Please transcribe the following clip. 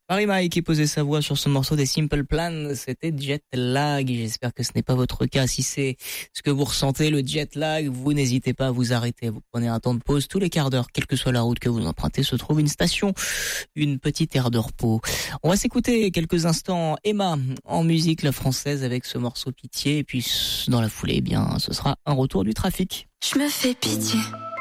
Marie-Maï qui posait sa voix sur ce morceau des Simple Plan, c'était jet lag. J'espère que ce n'est pas votre cas. Si c'est ce que vous ressentez, le jet lag, vous n'hésitez pas à vous arrêter. Vous prenez un temps de pause tous les quarts d'heure, quelle que soit la route que vous empruntez, se trouve une station, une petite aire de repos. On va s'écouter quelques instants Emma en musique, la française, avec ce morceau Pitié. Et puis dans la foulée, eh bien, ce sera un retour du trafic. Je me fais pitié.